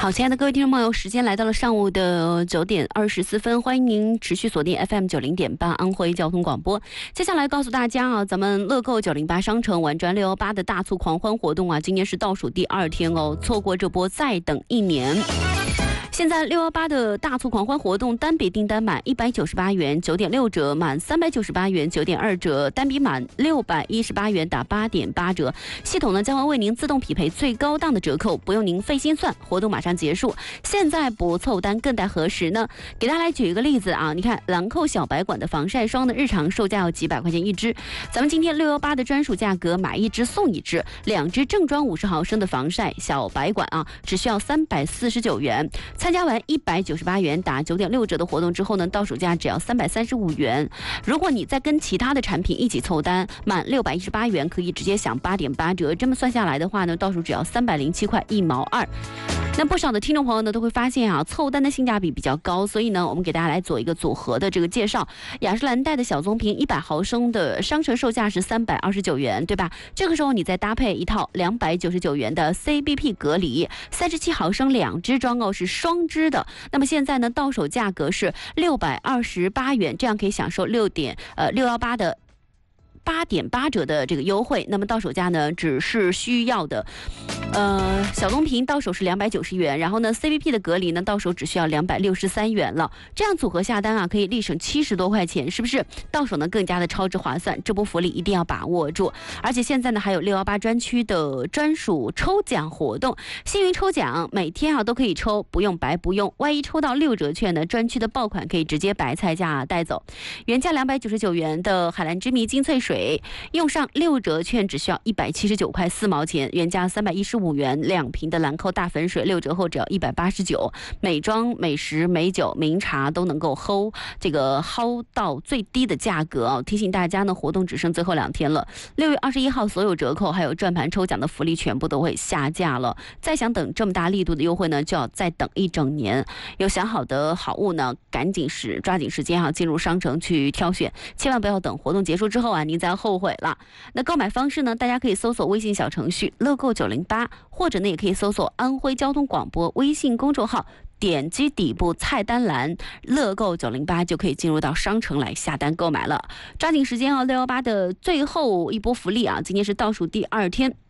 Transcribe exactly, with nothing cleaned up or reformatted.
好，亲爱的各位听众朋友，时间来到了上午的九点二十四分，欢迎您持续锁定 F M 九零点八安徽交通广播。接下来告诉大家啊，咱们乐购九零八商城玩转六一八的大促狂欢活动啊，今年是倒数第二天哦，错过这波再等一年。现在六一八的大促狂欢活动，单笔订单满一百九十八元九点六折，满三百九十八元九点二折，单笔满六百一十八元打八点八折。系统呢将会为您自动匹配最高档的折扣，不用您费心算。活动马上结束，现在不凑单更待何时呢？给大家来举一个例子啊，你看兰蔻小白管的防晒霜的日常售价要几百块钱一支，咱们今天六一八的专属价格，买一支送一支，两支正装五十毫升的防晒小白管啊，只需要三百四十九元。参加完一百九十八元打九点六折的活动之后呢，到手价只要三百三十五元。如果你再跟其他的产品一起凑单，满六百一十八元可以直接享八点八折。这么算下来的话呢，到手只要三百零七块一毛二。那不少的听众朋友呢都会发现啊，凑单的性价比比较高，所以呢，我们给大家来做一个组合的这个介绍。雅诗兰黛的小棕瓶一百毫升的商城售价是三百二十九元，对吧？这个时候你再搭配一套两百九十九元的 C B P 隔离，三十七毫升两支装哦，是双支的。那么现在呢，到手价格是六百二十八元，这样可以享受六点呃六一八的八点八折的这个优惠。那么到手价呢，只是需要的。呃，小棕瓶到手是两百九十元，然后呢 ，C B P 的隔离呢，到手只需要两百六十三元了。这样组合下单啊，可以立省七十多块钱，是不是？到手呢更加的超值划算，这波福利一定要把握住。而且现在呢，还有六一八专区的专属抽奖活动，幸运抽奖每天啊都可以抽，不用白不用。万一抽到六折券呢，专区的爆款可以直接白菜价带走。原价两百九十九元的海蓝之谜精粹水，用上六折券只需要一百七十九块四毛钱，原价三百一十五元两瓶的兰蔻大粉水，六折后只要一百八十九。美妆、美食、美酒、名茶都能够 hold 这个 hold 到最低的价格啊！提醒大家呢，活动只剩最后两天了。六月二十一号，所有折扣还有转盘抽奖的福利全部都会下架了。再想等这么大力度的优惠呢，就要再等一整年。有想好的好物呢，赶紧是抓紧时间哈、啊，进入商城去挑选，千万不要等活动结束之后啊，您再后悔了。那购买方式呢，大家可以搜索微信小程序乐购九零八，或者呢也可以搜索安徽交通广播微信公众号，点击底部菜单栏乐购九零八就可以进入到商城来下单购买了。抓紧时间哦，六一八的最后一波福利啊，今天是倒数第二天。